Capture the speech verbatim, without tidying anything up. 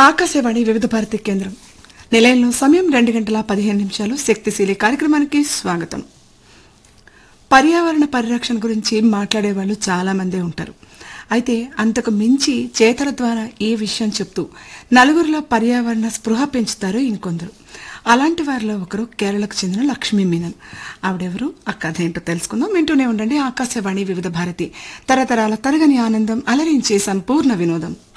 ఆకాశవాణి వివిధ భారతి కేంద్రం నిలయంలో సమయం రెండు గంటల పదిహేను నిమిషాలు. శక్తిశీలి కార్యక్రమానికి స్వాగతం. పర్యావరణ పరిరక్షణ గురించి మాట్లాడే వాళ్ళు చాలా మందే ఉంటారు. అయితే అంతకు మించి చేతల ద్వారా ఈ విషయం చెప్తూ నలుగురిలో పర్యావరణ స్పృహ పెంచుతారు ఇంకొందరు. అలాంటి వారిలో ఒకరు కేరళకు చెందిన లక్ష్మీ మీనన్. ఆవిడెవరు, ఆ కథ ఏంటో తెలుసుకుందాం. వింటూనే ఉండండి ఆకాశవాణి వివిధ భారతి. తరతరాల తరగని ఆనందం, అలరించే సంపూర్ణ వినోదం.